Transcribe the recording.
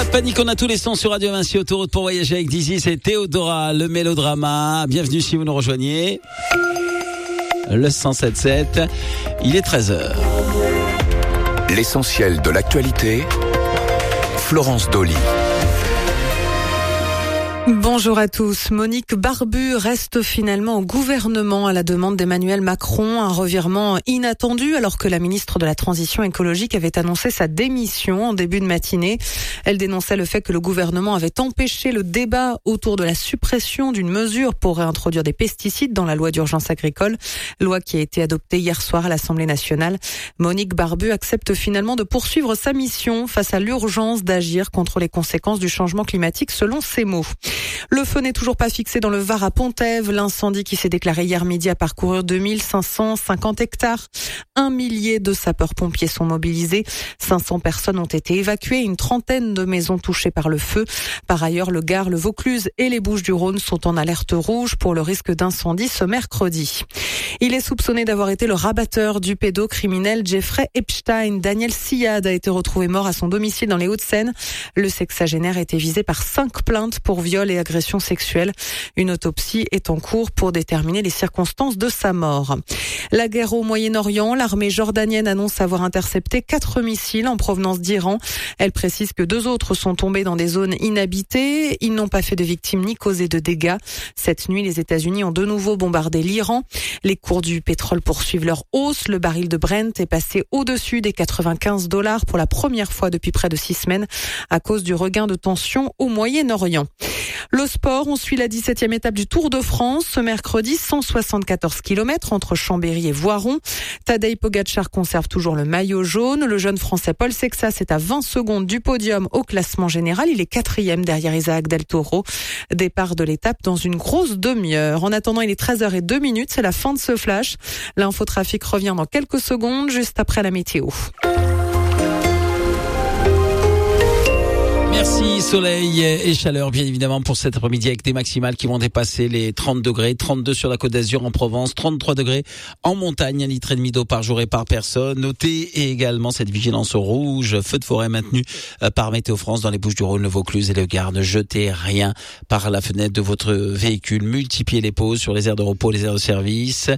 Panique, on a tous les sons sur Radio Vinci, autoroute pour voyager avec Dizzy, c'est Théodora, le mélodrama. Bienvenue si vous nous rejoignez. Le 107.7, il est 13h. L'essentiel de l'actualité, Florence Dolly. Bonjour à tous. Monique Barbu reste finalement au gouvernement à la demande d'Emmanuel Macron. Un revirement inattendu alors que la ministre de la Transition écologique avait annoncé sa démission en début de matinée. Elle dénonçait le fait que le gouvernement avait empêché le débat autour de la suppression d'une mesure pour réintroduire des pesticides dans la loi d'urgence agricole, loi qui a été adoptée hier soir à l'Assemblée nationale. Monique Barbu accepte finalement de poursuivre sa mission face à l'urgence d'agir contre les conséquences du changement climatique selon ses mots. Le feu n'est toujours pas fixé dans le Var à Pontève. L'incendie qui s'est déclaré hier midi a parcouru 2550 hectares. 1 millier de sapeurs-pompiers sont mobilisés. 500 personnes ont été évacuées. Une trentaine de maisons touchées par le feu. Par ailleurs, le Gard, le Vaucluse et les Bouches-du-Rhône sont en alerte rouge pour le risque d'incendie ce mercredi. Il est soupçonné d'avoir été le rabatteur du pédocriminel Jeffrey Epstein. Daniel Sillade a été retrouvé mort à son domicile dans les Hauts-de-Seine. Le sexagénaire a été visé par 5 plaintes pour viol et agression sexuelle. Une autopsie est en cours pour déterminer les circonstances de sa mort. La guerre au Moyen-Orient, l'armée jordanienne annonce avoir intercepté 4 missiles en provenance d'Iran. Elle précise que 2 autres sont tombés dans des zones inhabitées. Ils n'ont pas fait de victimes ni causé de dégâts. Cette nuit, les États-Unis ont de nouveau bombardé l'Iran. Les cours du pétrole poursuivent leur hausse. Le baril de Brent est passé au-dessus des $95 pour la première fois depuis près de 6 semaines à cause du regain de tension au Moyen-Orient. Le sport, on suit la 17e étape du Tour de France. Ce mercredi, 174 km entre Chambéry et Voiron. Tadej Pogacar conserve toujours le maillot jaune. Le jeune français Paul Sexas est à 20 secondes du podium au classement général. Il est 4e derrière Isaac Del Toro. Départ de l'étape dans une grosse demi-heure. En attendant, il est 13h02. C'est la fin de ce flash. L'infotrafic revient dans quelques secondes, juste après la météo. Merci, soleil et chaleur, bien évidemment, pour cet après-midi avec des maximales qui vont dépasser les 30 degrés, 32 sur la Côte d'Azur en Provence, 33 degrés en montagne, 1,5 litre d'eau par jour et par personne. Notez également cette vigilance rouge, feu de forêt maintenu par Météo France dans les Bouches-du-Rhône, le Vaucluse et le Gard. Ne jetez rien par la fenêtre de votre véhicule, multipliez les pauses sur les aires de repos, les aires de service.